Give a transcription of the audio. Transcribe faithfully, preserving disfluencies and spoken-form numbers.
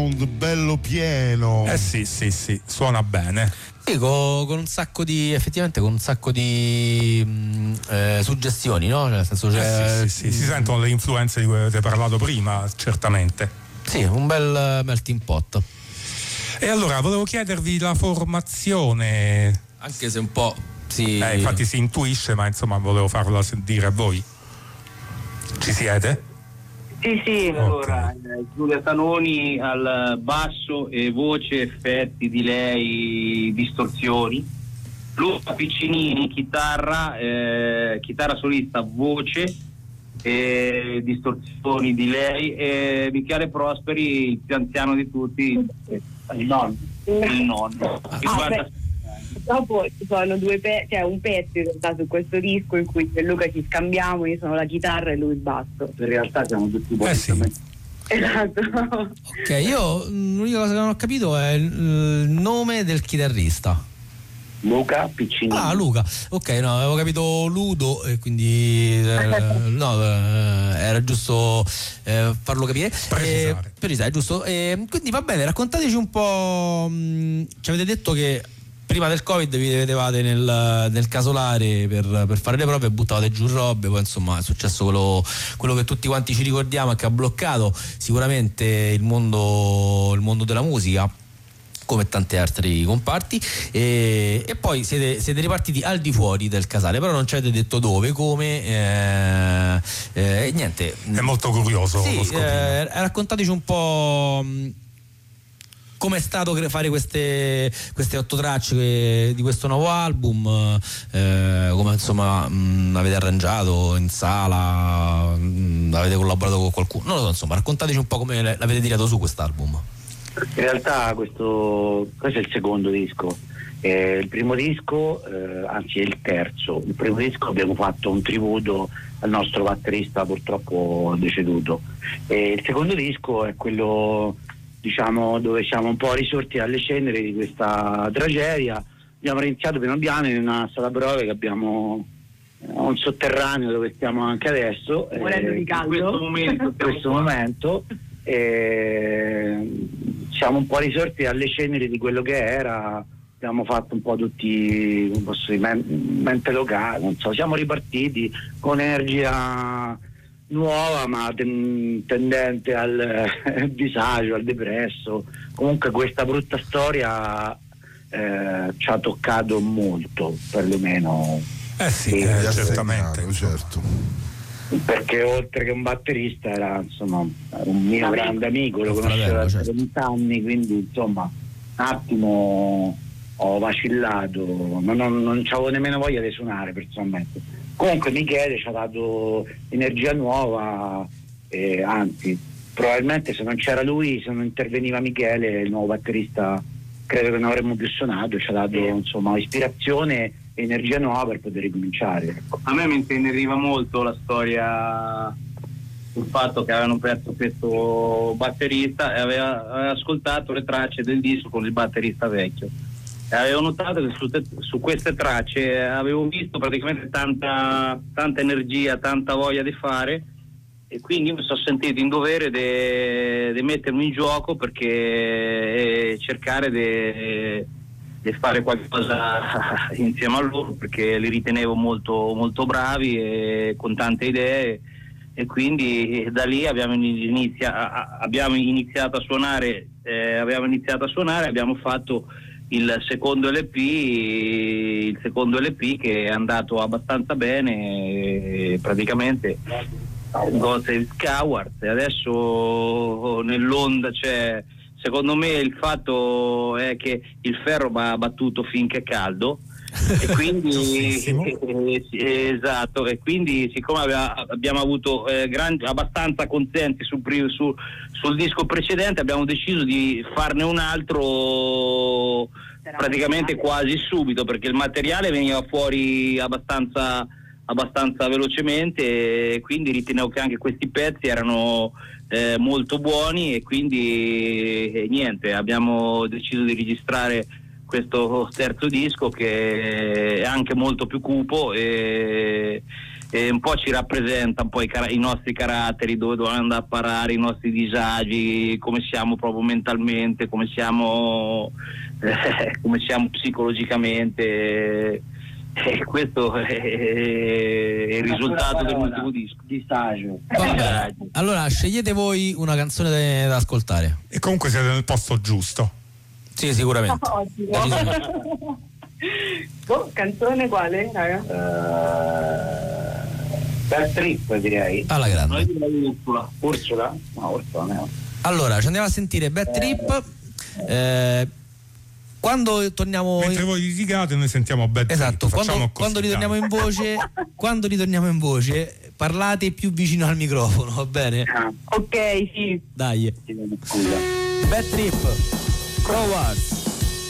sound bello pieno. Eh sì, sì, sì, suona bene. Sì, con, con un sacco di, effettivamente con un sacco di mh, eh, suggestioni, no? Nel senso, cioè, eh sì, sì, sì, si sentono le influenze di cui avete parlato prima, certamente. Sì, un bel melting pot. E allora volevo chiedervi la formazione, anche se un po' si... eh, infatti si intuisce, ma insomma volevo farla sentire a voi. Ci siete? Sì, sì, Okay. allora Giulia Tanoni al basso e voce, effetti, delay, distorsioni. Luca Piccinini, chitarra, eh, chitarra solista, voce, eh, distorsioni, delay, e Michele Prosperi, il più anziano di tutti, il nonno. Il nonno. Ah, dopo ci sono due pezzi, cioè un pezzo in realtà su questo disco in cui io e Luca ci scambiamo, io sono la chitarra e lui il basso. In realtà siamo tutti Eh sì. Esatto. Ok, io l'unica cosa che non ho capito è il, il nome del chitarrista. Luca Piccinini. Ah, Luca. Ok, no, avevo capito Ludo e quindi eh, no, eh, era giusto eh, farlo capire. Precisare. Eh, precisare, giusto. Eh, quindi va bene, raccontateci un po'. Mh, ci avete detto che prima del Covid vi vedevate nel, nel casolare per, per fare le prove e buttavate giù robe, poi insomma è successo quello, quello che tutti quanti ci ricordiamo e che ha bloccato sicuramente il mondo, il mondo della musica, come tanti altri comparti, e, e poi siete, siete ripartiti al di fuori del casale, però non ci avete detto dove, come, eh, eh, e niente. È molto curioso. Sì, eh, raccontateci un po' come è stato fare queste, queste otto tracce che, di questo nuovo album, eh, come insomma mh, avete arrangiato in sala, mh, avete collaborato con qualcuno, non lo so, insomma raccontateci un po' come l'avete tirato su quest'album. In realtà questo, questo è il secondo disco. Eh, il primo disco, eh, anzi è il terzo. Il primo disco abbiamo fatto un tributo al nostro batterista purtroppo deceduto. E il secondo disco è quello, diciamo, dove siamo un po' risorti dalle ceneri di questa tragedia. Abbiamo iniziato piano piano in una sala prove che abbiamo un sotterraneo dove stiamo anche adesso. Morendo di caldo. In questo momento, in questo momento eh, siamo un po' risorti alle ceneri di quello che era. Abbiamo fatto un po' tutti, come posso dire, mente locale, non so, siamo ripartiti con energia nuova ma ten- tendente al disagio, al depresso. Comunque questa brutta storia eh, ci ha toccato molto, perlomeno. Eh sì, sì, eh, certamente, certo. Perché oltre che un batterista era insomma un mio amico. grande amico, lo conoscevo da certo. vent'anni, quindi insomma un attimo ho vacillato, non, non, non avevo nemmeno voglia di suonare personalmente. Comunque Michele ci ha dato energia nuova, eh, anzi probabilmente se non c'era lui, se non interveniva Michele, il nuovo batterista, credo che non avremmo più suonato. Ci ha dato insomma ispirazione e energia nuova per poter ricominciare, ecco. A me mi intenderiva molto la storia sul fatto che avevano perso questo batterista e aveva, aveva ascoltato le tracce del disco con il batterista vecchio. E avevo notato che su, te, su queste tracce avevo visto praticamente tanta, tanta energia, tanta voglia di fare, e quindi mi sono sentito in dovere di mettermi in gioco perché eh, cercare di fare qualcosa insieme a loro, perché li ritenevo molto, molto bravi e con tante idee, e quindi da lì abbiamo, inizia, abbiamo iniziato a suonare, eh, abbiamo iniziato a suonare, abbiamo fatto il secondo L P, il secondo L P che è andato abbastanza bene, praticamente God Save Cowards, e adesso nell'onda c'è, secondo me il fatto è che il ferro va battuto finché è caldo, e quindi eh, eh, esatto, e quindi siccome aveva, abbiamo avuto eh, grandi, abbastanza consensi sul, su, sul disco precedente, abbiamo deciso di farne un altro praticamente quasi subito, perché il materiale veniva fuori abbastanza abbastanza velocemente, e quindi ritenevo che anche questi pezzi erano eh, molto buoni, e quindi eh, niente, abbiamo deciso di registrare questo terzo disco che è anche molto più cupo, e, e un po' ci rappresenta un po' i, car- i nostri caratteri, dove dobbiamo andare a parare, i nostri disagi, come siamo proprio mentalmente, come siamo, eh, come siamo psicologicamente. E questo è il risultato dell'ultimo disco. Disagio. Vabbè, allora scegliete voi una canzone da, da ascoltare. E comunque siete nel posto giusto. Sì, sicuramente. Ottimo. Oh, canzone quale, raga? Uh, Bad Trip, direi. Alla grande. Ursula. Ursula? No, Ursula no. Allora, ci andiamo a sentire Bad Trip. Eh, quando torniamo Mentre voi litigate noi sentiamo Bad esatto, Trip. quando, Facciamo quando così, ritorniamo dai. in voce, quando ritorniamo in voce, parlate più vicino al microfono, va bene? Ok, sì. Dai. Scusa. Bad Trip. Crow Wars.